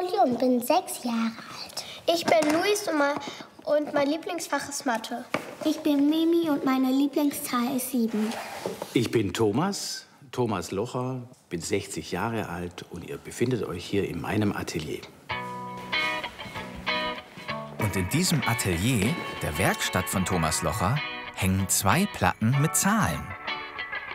Pauli und bin 6 Jahre alt. Ich bin Luis und mein Lieblingsfach ist Mathe. Ich bin Mimi und meine Lieblingszahl ist 7. Ich bin Thomas Locher, bin 60 Jahre alt und ihr befindet euch hier in meinem Atelier. Und in diesem Atelier, der Werkstatt von Thomas Locher, hängen 2 Platten mit Zahlen.